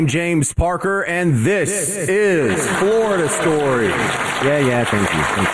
I'm James Parker, and this is Florida Story. Yeah, thank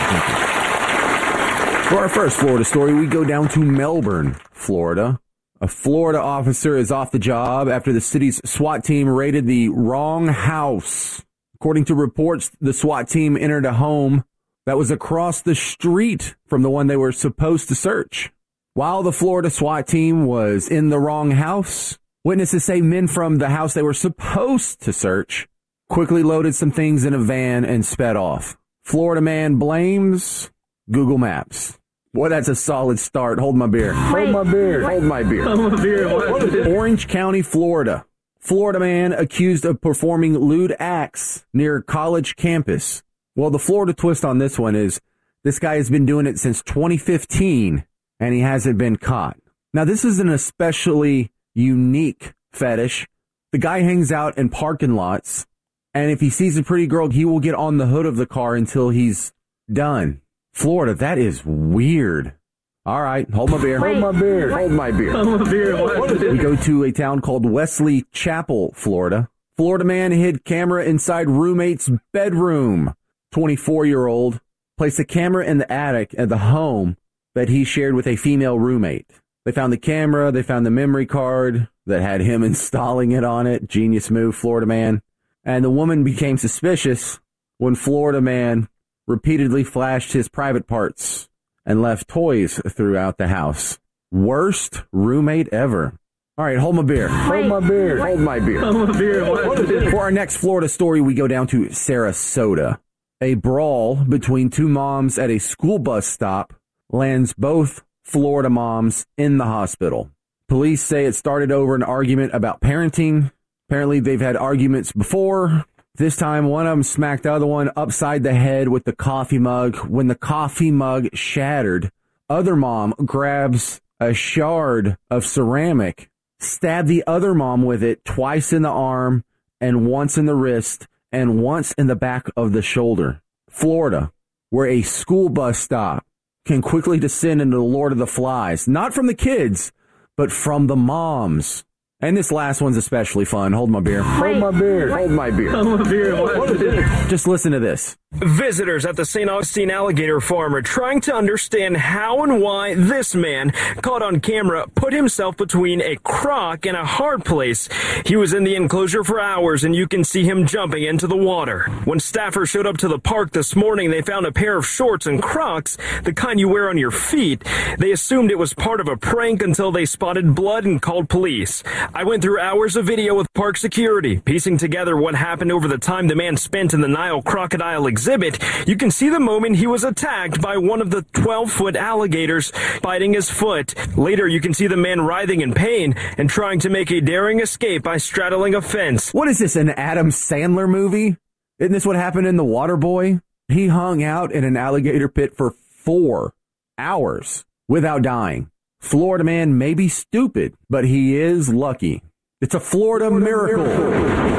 you. For our first Florida story, we go down to Melbourne, Florida. A Florida officer is off the job after the city's SWAT team raided the wrong house. According to reports, the SWAT team entered a home that was across the street from the one they were supposed to search. While the Florida SWAT team was in the wrong house, witnesses say men from the house they were supposed to search quickly loaded some things in a van and sped off. Florida man blames Google Maps. Boy, that's a solid start. Hold my beer. Hold my beer. Hold my beer. Orange County, Florida. Florida man accused of performing lewd acts near college campus. Well, the Florida twist on this one is this guy has been doing it since 2015, and he hasn't been caught. Now, this is an especially unique fetish. The guy hangs out in parking lots, and if he sees a pretty girl, he will get on the hood of the car until he's done. Florida, that is weird. All right, hold my beer. Hold my beer. Hold my beer. Hold my beer. We go to a town called Wesley Chapel, Florida. Florida man hid camera inside roommate's bedroom. 24-year-old placed a camera in the attic at the home that he shared with a female roommate. They found the camera. They found the memory card that had him installing it on it. Genius move, Florida man. And the woman became suspicious when Florida man repeatedly flashed his private parts and left toys throughout the house. Worst roommate ever. All right, hold my beer. Hold my beer. Hold my beer. Hold my beer. For our next Florida story, we go down to Sarasota. A brawl between two moms at a school bus stop lands both Florida moms in the hospital. Police say it started over an argument about parenting. Apparently, they've had arguments before. This time, one of them smacked the other one upside the head with the coffee mug. When the coffee mug shattered, other mom grabs a shard of ceramic, stabbed the other mom with it twice in the arm and once in the wrist and once in the back of the shoulder. Florida, where a school bus stop can quickly descend into the Lord of the Flies, not from the kids, but from the moms. And this last one's especially fun. Hold my beer. Hold my beer. Hold my beer. Hold my beer. Just listen to this. Visitors at the St. Augustine Alligator Farm are trying to understand how and why this man, caught on camera, put himself between a croc and a hard place. He was in the enclosure for hours, and you can see him jumping into the water. When staffers showed up to the park this morning, they found a pair of shorts and Crocs, the kind you wear on your feet. They assumed it was part of a prank until they spotted blood and called police. I went through hours of video with park security, piecing together what happened over the time the man spent in the Nile crocodile exhibit. You can see the moment he was attacked by one of the 12-foot alligators, biting his foot. Later, you can see the man writhing in pain and trying to make a daring escape by straddling a fence. What is this, an Adam Sandler movie? Isn't this what happened in The Waterboy? He hung out in an alligator pit for 4 hours without dying. Florida man may be stupid, but he is lucky. It's a Florida miracle.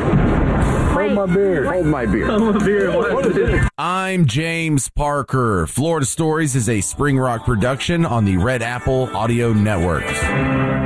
Hold my beer. Hold my beer. Hold my beer. I'm James Parker. Florida Stories is a Spring Rock production on the Red Apple Audio Network.